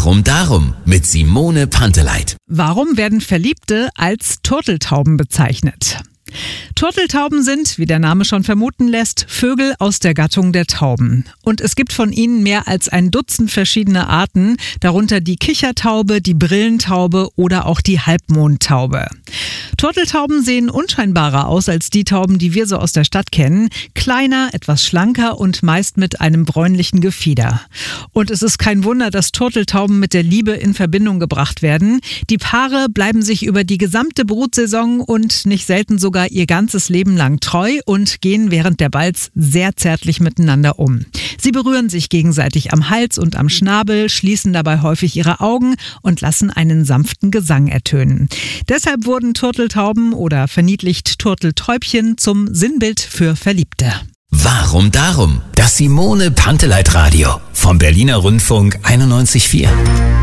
Warum darum? Mit Simone Panteleit. Warum werden Verliebte als Turteltauben bezeichnet? Turteltauben sind, wie der Name schon vermuten lässt, Vögel aus der Gattung der Tauben. Und es gibt von ihnen mehr als ein Dutzend verschiedene Arten, darunter die Kichertaube, die Brillentaube oder auch die Halbmondtaube. Turteltauben sehen unscheinbarer aus als die Tauben, die wir so aus der Stadt kennen. Kleiner, etwas schlanker und meist mit einem bräunlichen Gefieder. Und es ist kein Wunder, dass Turteltauben mit der Liebe in Verbindung gebracht werden. Die Paare bleiben sich über die gesamte Brutsaison und nicht selten sogar ihr ganzes Leben lang treu und gehen während der Balz sehr zärtlich miteinander um. Sie berühren sich gegenseitig am Hals und am Schnabel, schließen dabei häufig ihre Augen und lassen einen sanften Gesang ertönen. Deshalb wurden Turteltauben oder verniedlicht Turteltäubchen zum Sinnbild für Verliebte. Warum darum? Das Simone Panteleit Radio vom Berliner Rundfunk 91,4.